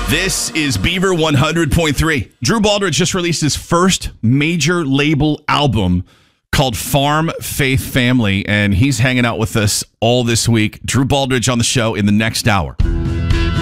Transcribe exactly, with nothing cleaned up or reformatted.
This is Beaver one hundred point three. Drew Baldridge just released his first major label album called Farm Faith Family, and he's hanging out with us all this week. Drew Baldridge on the show in the next hour.